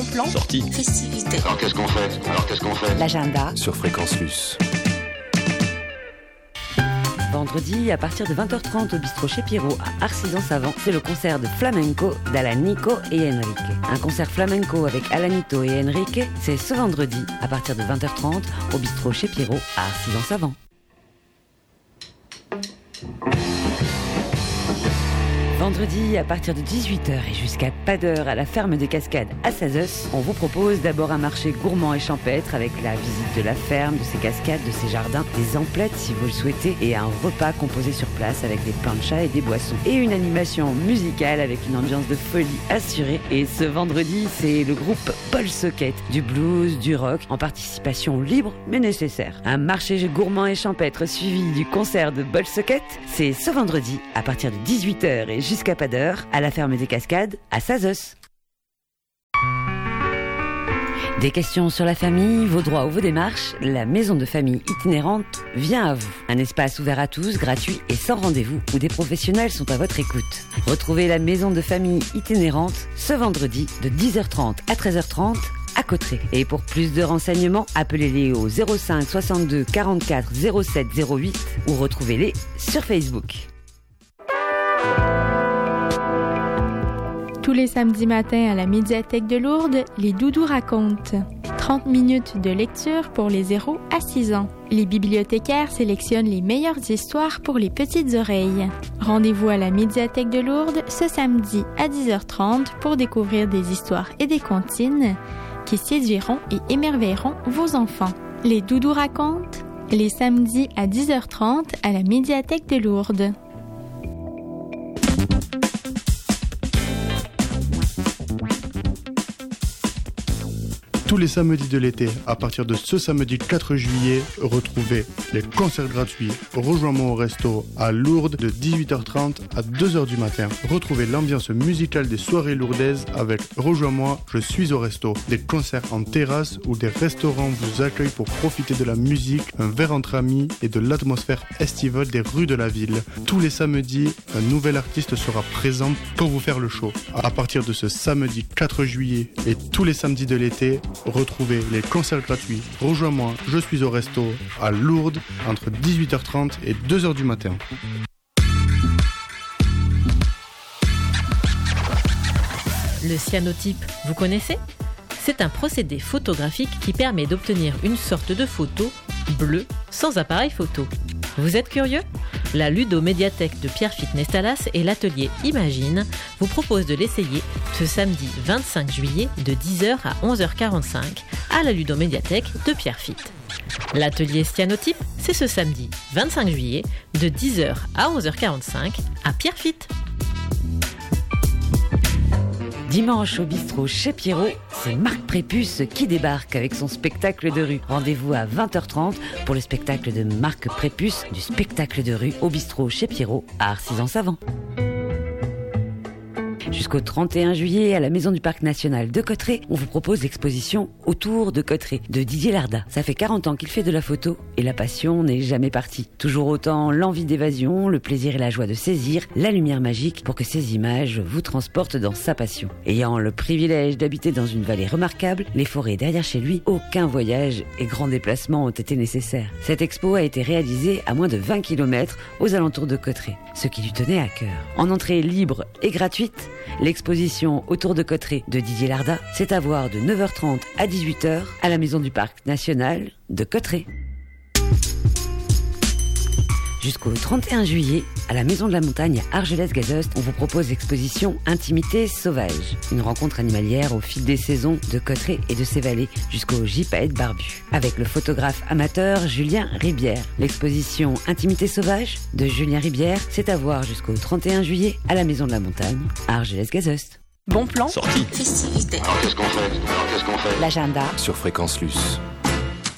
plan. Sortie. Festivité. Alors qu'est-ce qu'on fait L'agenda Sur Fréquence Luce. Vendredi, à partir de 20h30 au bistrot chez Pierrot à Arcis-en-Savant, c'est le concert de flamenco d'Alanico et Enrique. Un concert flamenco avec Alanito et Enrique, c'est ce vendredi, à partir de 20h30 au bistrot chez Pierrot à Arcis-en-Savant. Vendredi, à partir de 18h et jusqu'à pas d'heure à la ferme des Cascades à Sazos, on vous propose d'abord un marché gourmand et champêtre avec la visite de la ferme, de ses cascades, de ses jardins, des emplettes si vous le souhaitez, et un repas composé sur place avec des planchas et des boissons. Et une animation musicale avec une ambiance de folie assurée. Et ce vendredi, c'est le groupe Paul Socket, du blues, du rock, en participation libre mais nécessaire. Un marché gourmand et champêtre suivi du concert de Paul Socket, c'est ce vendredi à partir de 18h et jusqu'à pas d'heure, à la ferme des Cascades, à Sazos. Des questions sur la famille, vos droits ou vos démarches, la maison de famille itinérante vient à vous. Un espace ouvert à tous, gratuit et sans rendez-vous, où des professionnels sont à votre écoute. Retrouvez la maison de famille itinérante ce vendredi de 10h30 à 13h30 à Cauterets. Et pour plus de renseignements, appelez-les au 05 62 44 07 08 ou retrouvez-les sur Facebook. Tous les samedis matins à la médiathèque de Lourdes, les Doudous racontent. 30 minutes de lecture pour les 0 à 6 ans. Les bibliothécaires sélectionnent les meilleures histoires pour les petites oreilles. Rendez-vous à la médiathèque de Lourdes ce samedi à 10h30 pour découvrir des histoires et des comptines qui séduiront et émerveilleront vos enfants. Les Doudous racontent les samedis à 10h30 à la médiathèque de Lourdes. Tous les samedis de l'été, à partir de ce samedi 4 juillet, retrouvez les concerts gratuits. Rejoins-moi au resto à Lourdes de 18h30 à 2h du matin. Retrouvez l'ambiance musicale des soirées lourdaises avec Rejoins-moi, je suis au resto. Des concerts en terrasse où des restaurants vous accueillent pour profiter de la musique, un verre entre amis et de l'atmosphère estivale des rues de la ville. Tous les samedis, un nouvel artiste sera présent pour vous faire le show. À partir de ce samedi 4 juillet et tous les samedis de l'été, retrouvez les concerts gratuits. Rejoins-moi, je suis au resto à Lourdes entre 18h30 et 2h du matin. Le cyanotype, vous connaissez ? C'est un procédé photographique qui permet d'obtenir une sorte de photo bleue sans appareil photo. Vous êtes curieux ? La ludomédiathèque de Pierrefitte Nestalas et l'atelier Imagine vous proposent de l'essayer ce samedi 25 juillet de 10h à 11h45 à la ludomédiathèque de Pierrefitte. L'atelier cyanotype, c'est ce samedi 25 juillet de 10h à 11h45 à Pierrefitte. Dimanche au bistrot chez Pierrot, c'est Marc Prépuce qui débarque avec son spectacle de rue. Rendez-vous à 20h30 pour le spectacle de Marc Prépuce du spectacle de rue au bistrot chez Pierrot à Arcis-en-Savant. Jusqu'au 31 juillet, à la Maison du Parc National de Cauterets, on vous propose l'exposition Autour de Cauterets de Didier Larda. Ça fait 40 ans qu'il fait de la photo et la passion n'est jamais partie. Toujours autant l'envie d'évasion, le plaisir et la joie de saisir la lumière magique pour que ces images vous transportent dans sa passion. Ayant le privilège d'habiter dans une vallée remarquable, les forêts derrière chez lui, aucun voyage et grand déplacement ont été nécessaires. Cette expo a été réalisée à moins de 20 km aux alentours de Cauterets, ce qui lui tenait à cœur. En entrée libre et gratuite, l'exposition Autour de Cauterets de Didier Larda, c'est à voir de 9h30 à 18h à la Maison du Parc National de Cauterets. Jusqu'au 31 juillet, à la Maison de la Montagne à Argelès-Gazost, on vous propose l'exposition Intimité sauvage. Une rencontre animalière au fil des saisons de Cauterets et de ses vallées jusqu'au gypaète barbu. Avec le photographe amateur Julien Ribière. L'exposition Intimité sauvage de Julien Ribière, c'est à voir jusqu'au 31 juillet à la Maison de la Montagne à Argelès-Gazost. Bon plan. Sortie. Festivité. Alors qu'est-ce qu'on fait L'agenda sur Fréquence Luce.